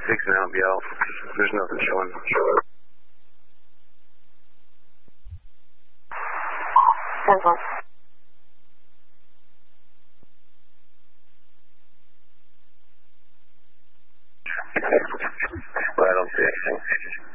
6 now, be out. There's nothing showing. Well, I don't see anything.